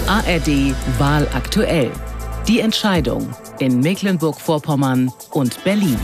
ARD Wahl aktuell. Die Entscheidung in Mecklenburg-Vorpommern und Berlin.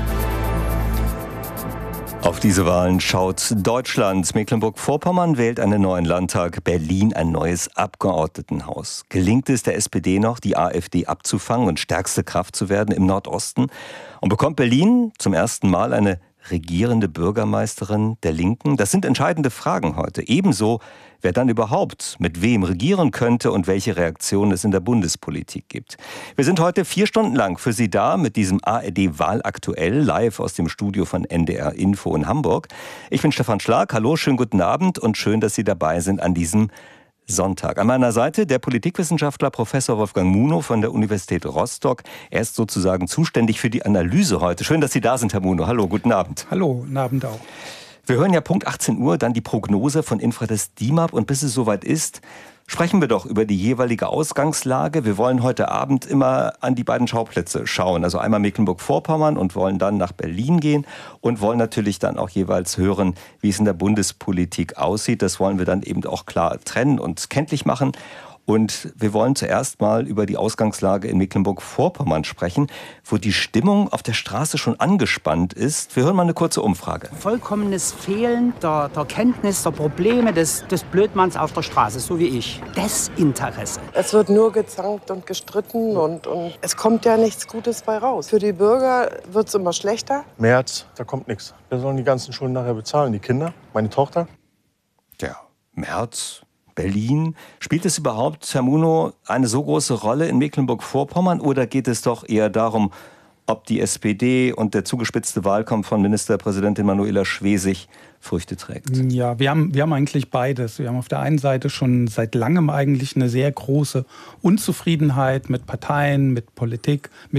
Auf diese Wahlen schaut Deutschland. Mecklenburg-Vorpommern wählt einen neuen Landtag, Berlin ein neues Abgeordnetenhaus. Gelingt es der SPD noch, die AfD abzufangen und stärkste Kraft zu werden im Nordosten? Und bekommt Berlin zum ersten Mal eine regierende Bürgermeisterin der Linken? Das sind entscheidende Fragen heute. Ebenso, wer dann überhaupt mit wem regieren könnte und welche Reaktionen es in der Bundespolitik gibt. Wir sind heute 4 Stunden lang für Sie da mit diesem ARD Wahl aktuell, live aus dem Studio von NDR Info in Hamburg. Ich bin Stefan Schlag. Hallo, schönen guten Abend und schön, dass Sie dabei sind an diesem Sonntag. An meiner Seite der Politikwissenschaftler Professor Wolfgang Munow von der Universität Rostock. Er ist sozusagen zuständig für die Analyse heute. Schön, dass Sie da sind, Herr Munow. Hallo, guten Abend. Hallo, guten Abend auch. Wir hören ja Punkt 18 Uhr dann die Prognose von Infradest DIMAP und bis es soweit ist, sprechen wir doch über die jeweilige Ausgangslage. Wir wollen heute Abend immer an die beiden Schauplätze schauen. Also einmal Mecklenburg-Vorpommern und wollen dann nach Berlin gehen und wollen natürlich dann auch jeweils hören, wie es in der Bundespolitik aussieht. Das wollen wir dann eben auch klar trennen und kenntlich machen. Und wir wollen zuerst mal über die Ausgangslage in Mecklenburg-Vorpommern sprechen, wo die Stimmung auf der Straße schon angespannt ist. Wir hören mal eine kurze Umfrage. Vollkommenes Fehlen der Kenntnis der Probleme des Blödmanns auf der Straße, so wie ich. Desinteresse. Es wird nur gezankt und gestritten und es kommt ja nichts Gutes bei raus. Für die Bürger wird es immer schlechter. März, da kommt nichts. Wir sollen die ganzen Schulden nachher bezahlen. Die Kinder, meine Tochter. Ja, März. Berlin. Spielt es überhaupt, Herr Munow, eine so große Rolle in Mecklenburg-Vorpommern oder geht es doch eher darum, ob die SPD und der zugespitzte Wahlkampf von Ministerpräsidentin Manuela Schwesig Früchte trägt? Ja, wir haben eigentlich beides. Wir haben auf der einen Seite schon seit langem eigentlich eine sehr große Unzufriedenheit mit Parteien, mit Politik, mit